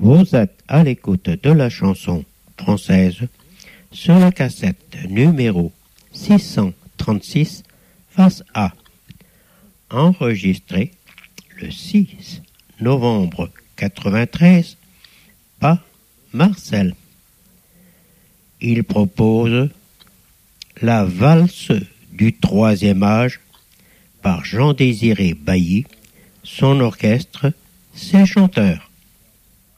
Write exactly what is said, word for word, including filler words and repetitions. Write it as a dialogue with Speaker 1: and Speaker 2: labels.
Speaker 1: Vous êtes à l'écoute de la chanson française sur la cassette numéro six cent trente-six face A, enregistrée le six novembre quatre-vingt-treize par Marcel. Il propose la valse du troisième âge par Jean-Désiré Bailly, son orchestre, ses chanteurs.